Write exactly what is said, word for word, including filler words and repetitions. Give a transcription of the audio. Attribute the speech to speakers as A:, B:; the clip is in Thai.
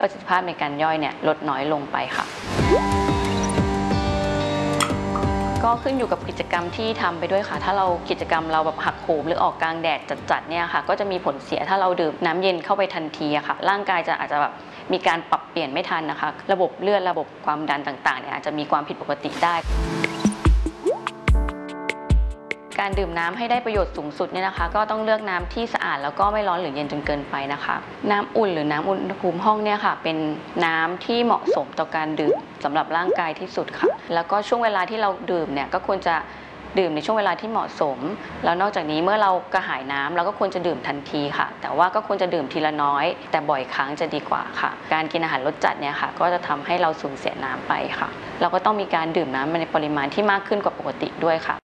A: ประสิทธิภาพในการย่อยเนี่ยลดน้อยลงไปค่ะก็ขึ้นอยู่กับกิจกรรมที่ทำไปด้วยค่ะถ้าเรากิจกรรมเราแบบหักโหมหรือออกกลางแดดจัดๆเนี่ยค่ะก็จะมีผลเสียถ้าเราดื่มน้ำเย็นเข้าไปทันทีอะค่ะร่างกายจะอาจจะแบบมีการปรับเปลี่ยนไม่ทันนะคะระบบเลือดระบบความดันต่างๆเนี่ยอาจจะมีความผิดปกติได้การดื่มน้ำให้ได้ประโยชน์สูงสุดเนี่ยนะคะก็ต้องเลือกน้ำที่สะอาดแล้วก็ไม่ร้อนหรือเย็นจนเกินไปนะคะน้ำอุ่นหรือน้ำอุณหภูมิห้องเนี่ยค่ะเป็นน้ำที่เหมาะสมต่อการดื่มสำหรับร่างกายที่สุดค่ะแล้วก็ช่วงเวลาที่เราดื่มเนี่ยก็ควรจะดื่มในช่วงเวลาที่เหมาะสมแล้วนอกจากนี้เมื่อเรากระหายน้ำเราก็ควรจะดื่มทันทีค่ะแต่ว่าก็ควรจะดื่มทีละน้อยแต่บ่อยครั้งจะดีกว่าค่ะการกินอาหารรสจัดเนี่ยค่ะก็จะทำให้เราสูญเสียน้ำไปค่ะเราก็ต้องมีการดื่มน้ำในปริมาณที่มากขึ้นกว่าปกติด้วยค่ะ